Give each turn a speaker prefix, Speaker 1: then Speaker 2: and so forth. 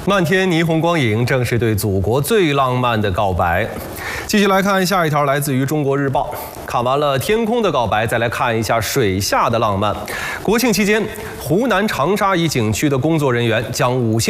Speaker 1: 漫天霓虹光影，正是对祖国最浪漫的告白。继续来看下一条，来自于《中国日报》。看完了天空的告白，再来看一下水下的浪漫。国庆期间，湖南长沙一景区的工作人员将5星